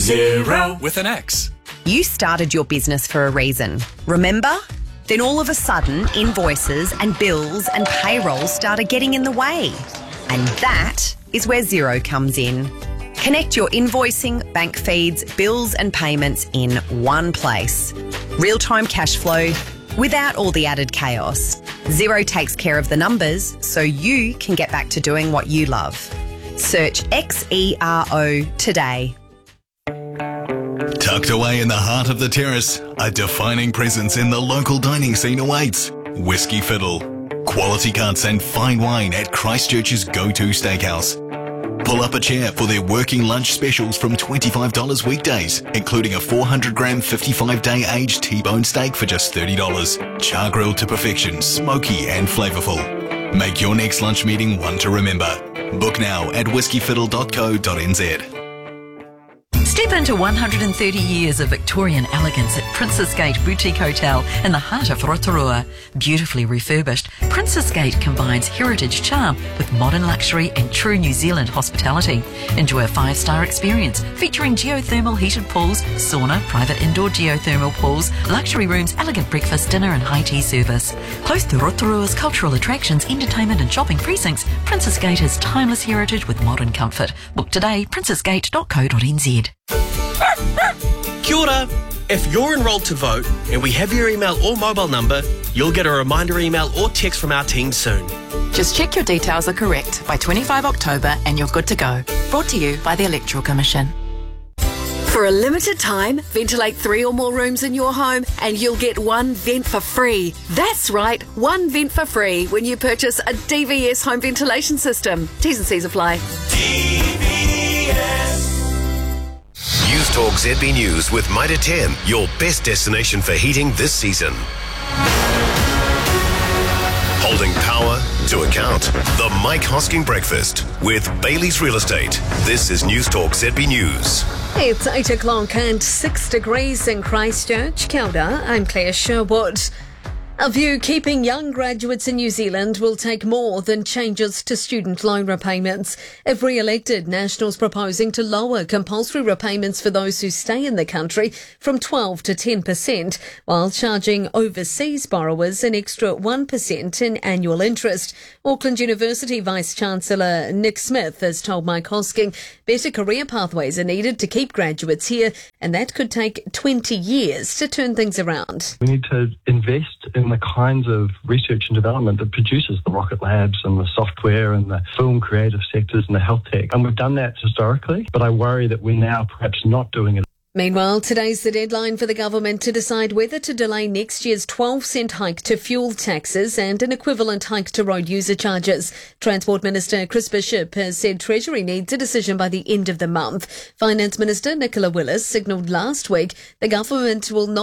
Xero with an X. You started your business for a reason, remember? Then all of a sudden, invoices and bills and payroll started getting in the way. And that is where Xero comes in. Connect your invoicing, bank feeds, bills and payments in one place. Real-time cash flow without all the added chaos. Xero takes care of the numbers so you can get back to doing what you love. Search XERO today. Tucked away in the heart of the terrace, a defining presence in the local dining scene awaits. Whiskey Fiddle. Quality cuts and fine wine at Christchurch's go-to steakhouse. Pull up a chair for their working lunch specials from $25 weekdays, including a 400-gram 55-day aged T-bone steak for just $30. Char grilled to perfection, smoky and flavourful. Make your next lunch meeting one to remember. Book now at whiskyfiddle.co.nz. Step into 130 years of Victorian elegance at Princess Gate Boutique Hotel in the heart of Rotorua. Beautifully refurbished, Princess Gate combines heritage charm with modern luxury and true New Zealand hospitality. Enjoy a 5-star experience featuring geothermal heated pools, sauna, private indoor geothermal pools, luxury rooms, elegant breakfast, dinner and high tea service. Close to Rotorua's cultural attractions, entertainment and shopping precincts, Princess Gate has timeless heritage with modern comfort. Book today, princessgate.co.nz. Kia ora. If you're enrolled to vote and we have your email or mobile number, you'll get a reminder email or text from our team soon. Just check your details are correct by 25 October and you're good to go. Brought to you by the Electoral Commission. For a limited time, ventilate 3 or more rooms in your home and you'll get one vent for free. That's right, one vent for free when you purchase a DVS home ventilation system. T's and C's apply. DVS. News Talk ZB News with Mitre 10, your best destination for heating this season. Holding power to account. The Mike Hosking Breakfast with Bailey's Real Estate. This is News Talk ZB News. It's 8 o'clock and 6 degrees in Christchurch. Kia ora, I'm Claire Sherwood. A view keeping young graduates in New Zealand will take more than changes to student loan repayments. If re-elected, National's proposing to lower compulsory repayments for those who stay in the country from 12 to 10%, while charging overseas borrowers an extra 1% in annual interest. Auckland University Vice-Chancellor Nick Smith has told Mike Hosking better career pathways are needed to keep graduates here, and that could take 20 years to turn things around. We need to invest in the kinds of research and development that produces the rocket labs and the software and the film creative sectors and the health tech. And we've done that historically, but I worry that we're now perhaps not doing it. Meanwhile, today's the deadline for the government to decide whether to delay next year's 12-cent hike to fuel taxes and an equivalent hike to road user charges. Transport Minister Chris Bishop has said Treasury needs a decision by the end of the month. Finance Minister Nicola Willis signalled last week the government will not